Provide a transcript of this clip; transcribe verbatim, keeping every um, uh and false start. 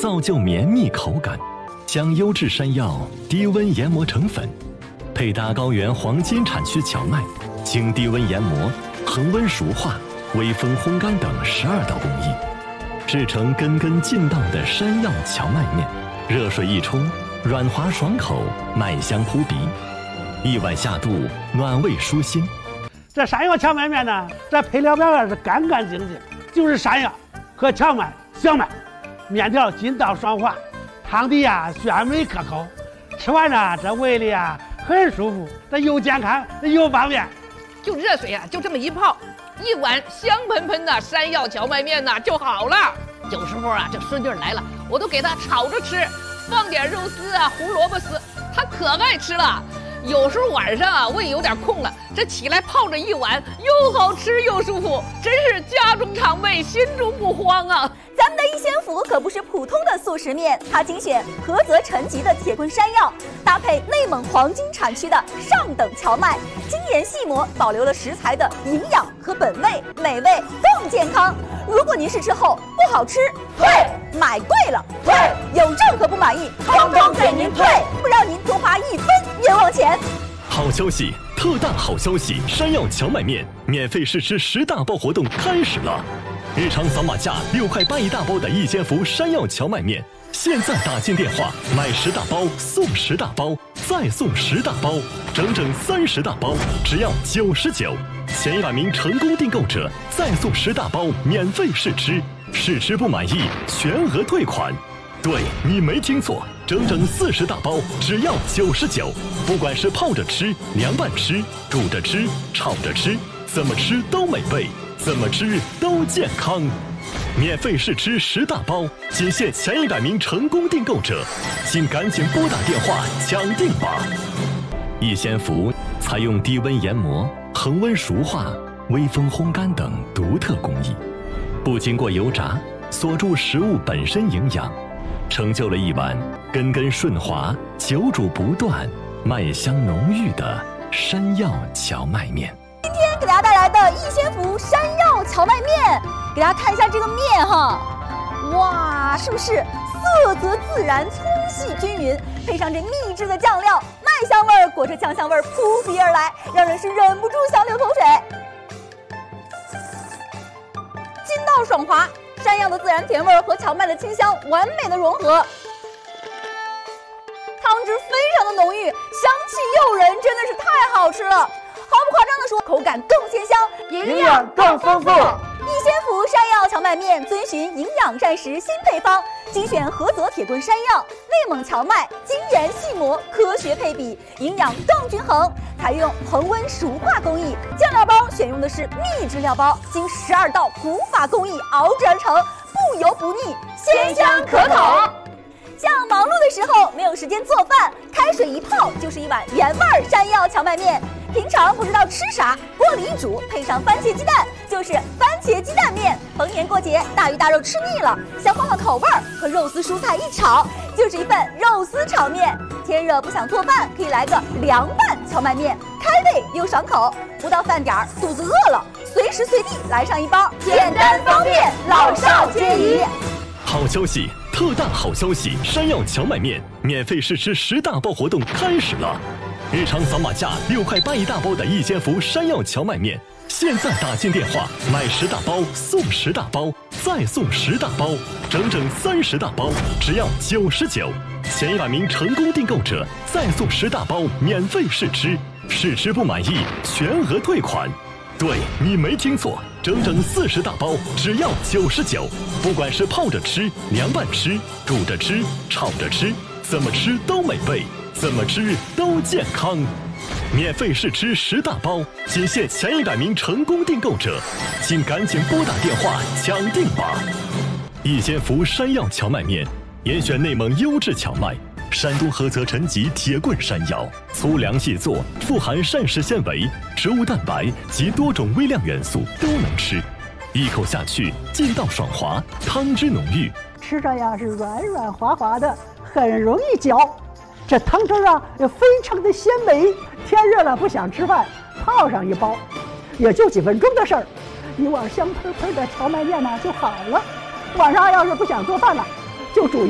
造就绵密口感。将优质山药低温研磨成粉，配搭高原黄金产区荞麦，经低温研磨、恒温熟化、微风烘干等十二道工艺，制成根根劲道的山药荞麦面。热水一冲，软滑爽口，麦香扑鼻，一碗下肚，暖胃舒心。 这山药荞麦面呢，这配料表啊是干干净净，就是山药和荞麦、小麦，面条筋道爽滑。汤底呀鲜美可口，吃完呢这胃里啊很舒服，这又健康又方便。 就热水啊，就这么一泡，一碗香喷喷的山药荞麦面呢就好了。有时候啊，这孙女来了，我都给她炒着吃，放点肉丝啊、胡萝卜丝，她可爱吃了。有时候晚上啊，胃有点空了，这起来泡着一碗，又好吃又舒服，真是家中常备，心中不慌啊。 咱们的一仙福可不是普通的速食面，它精选菏泽陈集的铁棍山药，搭配内蒙黄金产区的上等荞麦，精研细磨，保留了食材的营养和本味，美味更健康。如果您试吃后不好吃，退；买贵了，退；有任何不满意，通通给您退，不让您多花一分冤枉钱。 好消息，特大好消息！山药荞麦面免费试吃十大包活动开始了。日常扫码价六块八一大包的一仙福山药荞麦面，现在打进电话买十大包送十大包，再送十大包，整整三十大包，只要九十九。前一百名成功订购者再送十大包免费试吃，试吃不满意全额退款。对，你没听错，整整四十大包，只要九十九。不管是泡着吃、凉拌吃、煮着吃、炒着吃，怎么吃都美味，怎么吃都健康。免费试吃十大包，仅限前一百名成功订购者，请赶紧拨打电话抢订吧。一仙福采用低温研磨、恒温熟化、微风烘干等独特工艺，不经过油炸，锁住食物本身营养，成就了一碗根根顺滑、久煮不断、麦香浓郁的山药荞麦面。 今天给大家带来的一仙福山药荞麦面，给大家看一下这个面哈，哇，是不是色泽自然、粗细均匀，配上这秘制的酱料，麦香味儿裹着酱香味儿扑鼻而来，让人是忍不住想流口水。筋道爽滑，山药的自然甜味和荞麦的清香完美的融合，汤汁非常的浓郁，香气诱人，真的是太好吃了。毫不夸张地说，口感更鲜香， 营养更丰富。 一仙福山药荞麦面遵循营养膳食新配方，精选菏泽铁棍山药、内蒙荞麦，精研细磨，科学配比，营养更均衡。采用恒温熟化工艺，酱料包选用的是秘制料包，经十二道古法工艺熬制而成，不油不腻，鲜香可口。像忙碌的时候没有时间做饭，开水一泡就是一碗原味山药荞麦面。平常不知道吃啥，锅里一煮，配上番茄鸡蛋，就是番茄鸡蛋面。逢年过节，大鱼大肉吃腻了，想换换口味儿，和肉丝蔬菜一炒，就是一份肉丝炒面。天热不想做饭，可以来个凉拌荞麦面，开胃又爽口。不到饭点儿，肚子饿了，随时随地来上一包，简单方便，老少皆宜。 好消息，特大好消息！山药荞麦面免费试吃十大包活动开始了。日常扫码价六块八一大包的一仙福山药荞麦面，现在打进电话买十大包送十大包，再送十大包，整整三十大包，只要九十九。前一百名成功订购者再送十大包免费试吃，试吃不满意全额退款。对，你没听错，整整四十大包，只要九十九。不管是泡着吃、凉拌吃、煮着吃、炒着吃，怎么吃都美味，怎么吃都健康。免费试吃十大包，仅限前一百名成功订购者，请赶紧拨打电话抢订吧。一仙福山药荞麦面，严选内蒙优质荞麦，山东菏泽陈集铁棍山药，粗粮细作，富含膳食纤维、植物蛋白及多种微量元素，都能吃。一口下去，劲道爽滑，汤汁浓郁， 吃着呀是软软滑滑的，很容易嚼。这汤汁啊也非常的鲜美。天热了不想吃饭，泡上一包，也就几分钟的事儿，一碗香喷喷的荞麦面呢就好了。晚上要是不想做饭了，就煮